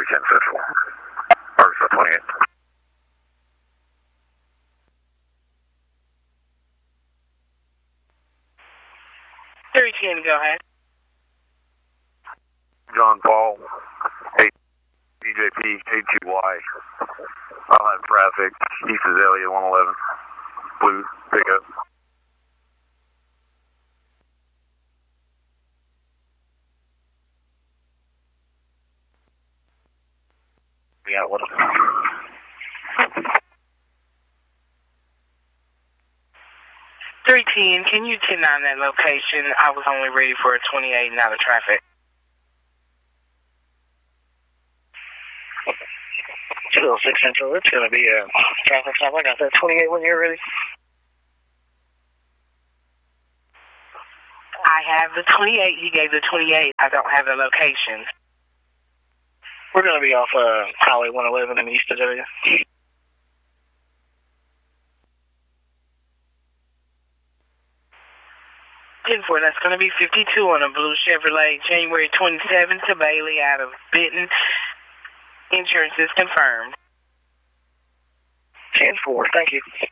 3010 Central. Or 28. 3010, go ahead. John Paul, DJP, A2Y. I'll have traffic. East Azalea 111. Blue pickup. We got one. 310, can you 10-9 that location? I was only ready for a 28 and out of traffic. 206 Central, it's going to be a traffic stop. I got that 28 when you're ready. I have the 28. You gave the 28. I don't have the location. We're going to be off Highway 111 in the East Azalea. 10-4, that's going to be 52 on a blue Chevrolet, January 27th to Bailey out of Benton. Insurance is confirmed. 10-4, thank you.